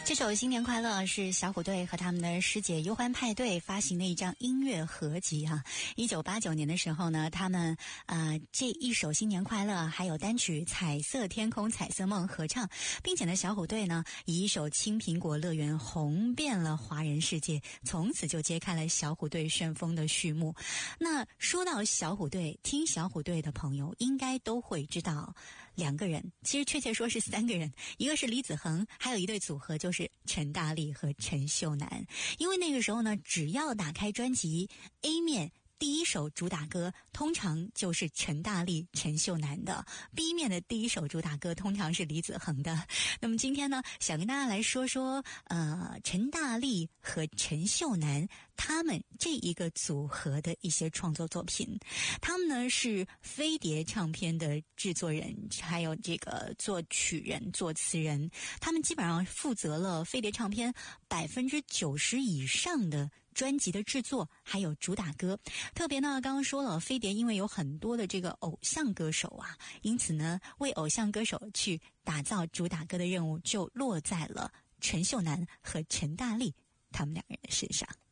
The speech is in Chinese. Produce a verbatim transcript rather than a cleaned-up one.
这首《新年快乐》是小虎队和他们的师姐忧欢派对发行的一张音乐合集啊。一九八九年的时候呢，他们呃这一首《新年快乐》还有单曲《彩色天空彩色梦》合唱，并且呢，小虎队呢以一首《青苹果乐园》红遍了华人世界，从此就揭开了小虎队旋风的序幕。那说到小虎队，听小虎队的朋友应该都会知道两个人，其实确切说是三个人，一个是李子恒，还有一对组合就是陈大力和陈秀楠。因为那个时候呢，只要打开专辑 A 面，第一首主打歌通常就是陈大力、陈秀楠的， B 面的第一首主打歌通常是李子恒的。那么今天呢，想跟大家来说说呃，陈大力和陈秀楠他们这一个组合的一些创作作品。他们呢是飞碟唱片的制作人，还有这个作曲人、作词人，他们基本上负责了飞碟唱片百分之九十以上的专辑的制作，还有主打歌。特别呢，刚刚说了，飞碟因为有很多的这个偶像歌手啊，因此呢，为偶像歌手去打造主打歌的任务就落在了陈秀楠和陈大力他们两个人的身上。